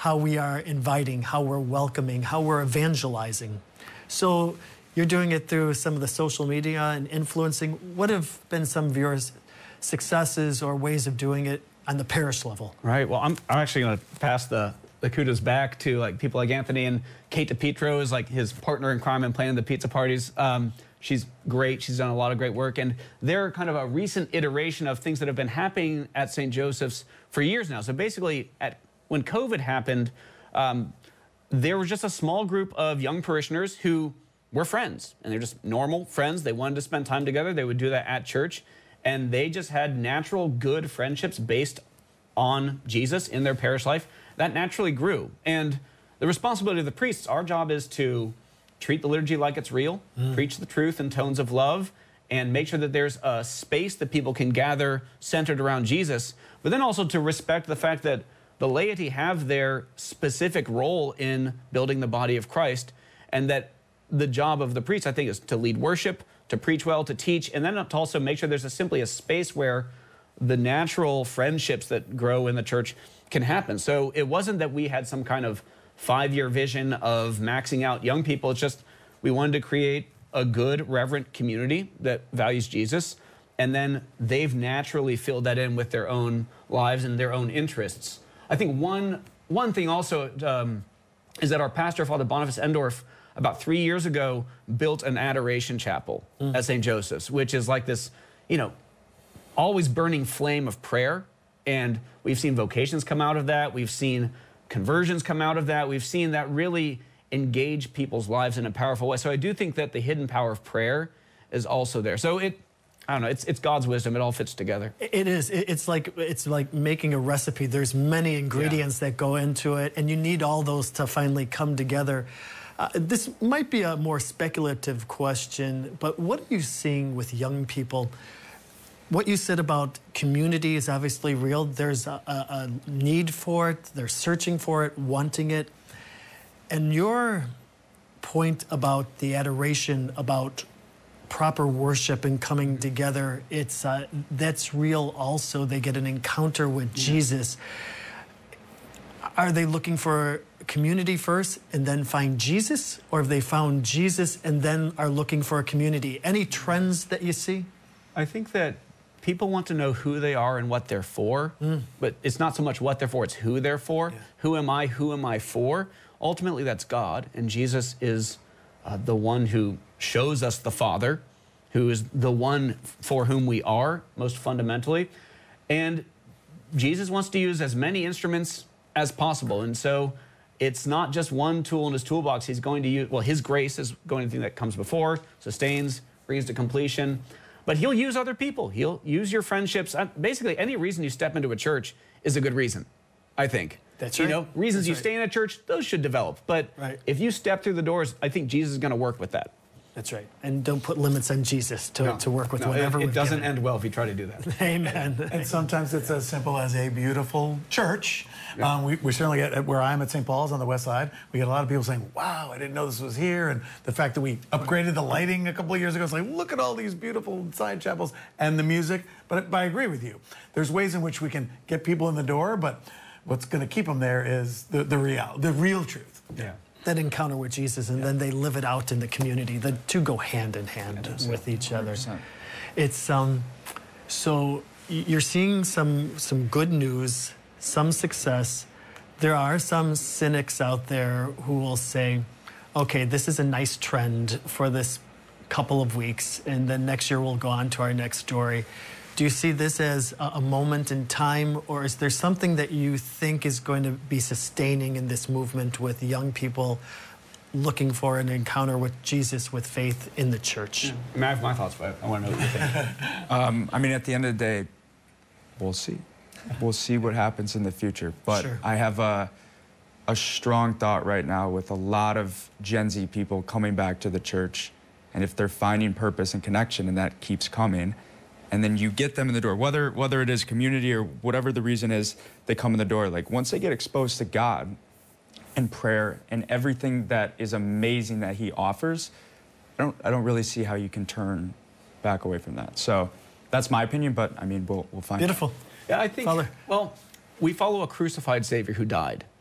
how we are inviting, how we're welcoming, how we're evangelizing. So you're doing it through some of the social media and influencing. What have been some of your successes or ways of doing it on the parish level? Right. Well, I'm actually going to pass the kudos back to like people like Anthony, and Kate DePietro is like his partner in crime in planning the pizza parties. She's great. She's done a lot of great work, and they're kind of a recent iteration of things that have been happening at St. Joseph's for years now. So basically, when COVID happened, there was just a small group of young parishioners who were friends, and they're just normal friends. They wanted to spend time together. They would do that at church, and they just had natural, good friendships based on Jesus in their parish life. That naturally grew. And the responsibility of the priests, our job is to treat the liturgy like it's real, preach the truth in tones of love, and make sure that there's a space that people can gather centered around Jesus, but then also to respect the fact that the laity have their specific role in building the body of Christ, and that the job of the priest, I think, is to lead worship, to preach well, to teach, and then to also make sure there's simply a space where the natural friendships that grow in the church can happen. So it wasn't that we had some kind of 5-year vision of maxing out young people. It's just we wanted to create a good, reverent community that values Jesus, and then they've naturally filled that in with their own lives and their own interests. I think one thing also is that our pastor, Father Boniface Endorf, about 3 years ago, built an adoration chapel at St. Joseph's, which is like this, always burning flame of prayer. And we've seen vocations come out of that. We've seen conversions come out of that. We've seen that really engage people's lives in a powerful way. So I do think that the hidden power of prayer is also there. So I don't know, it's God's wisdom. It all fits together. It is. It's like making a recipe. There's many ingredients that go into it, and you need all those to finally come together. This might be a more speculative question, but what are you seeing with young people? What you said about community is obviously real. There's a need for it. They're searching for it, wanting it. And your point about the adoration, about proper worship and coming together, that's real also. They get an encounter with Jesus. Are they looking for community first and then find Jesus? Or have they found Jesus and then are looking for a community? Any trends that you see? I think that people want to know who they are and what they're for, but it's not so much what they're for, it's who they're for. Yeah. Who am I for? Ultimately, that's God, and Jesus is the one who shows us the Father, who is the one for whom we are, most fundamentally. And Jesus wants to use as many instruments as possible, and so it's not just one tool in his toolbox. He's going to use, his grace is going to be the thing that comes before, sustains, brings to completion. But he'll use other people. He'll use your friendships. Basically, any reason you step into a church is a good reason, I think. That's right. Reasons you stay in a church, those should develop. But if you step through the doors, I think Jesus is going to work with that. That's right. And don't put limits on Jesus to work with whatever it doesn't end well if you try to do that. Amen. And sometimes it's as simple as a beautiful church. Yeah. We certainly get, where I'm at St. Paul's on the west side, we get a lot of people saying, wow, I didn't know this was here. And the fact that we upgraded the lighting a couple of years ago, it's like, look at all these beautiful side chapels and the music. But I agree with you. There's ways in which we can get people in the door, but what's going to keep them there is the real truth. Yeah. That encounter with Jesus, and then they live it out in the community. The two go hand in hand with each other. 100%. It's so you're seeing some good news, some success. There are some cynics out there who will say, okay, this is a nice trend for this couple of weeks, and then next year we'll go on to our next story. Do you see this as a moment in time, or is there something that you think is going to be sustaining in this movement with young people looking for an encounter with Jesus, with faith in the church? I have my thoughts, but I want to know what you think. I mean, at the end of the day, we'll see. We'll see what happens in the future. But I have a strong thought right now with a lot of Gen Z people coming back to the church, and if they're finding purpose and connection, and that keeps coming, and then you get them in the door, whether it is community or whatever the reason is, they come in the door. Like, once they get exposed to God and prayer and everything that is amazing that he offers, I don't really see how you can turn back away from that. So that's my opinion, but I mean, we'll find out. Beautiful. Yeah, I think, well, we follow a crucified Savior who died.